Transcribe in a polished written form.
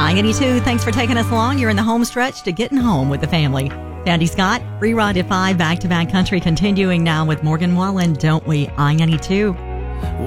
I-82, thanks for taking us along. You're in the home stretch to getting home with the family. Sandy Scott, Rerun at 5, back-to-back country, continuing now with Morgan Wallen, Don't We? I-92.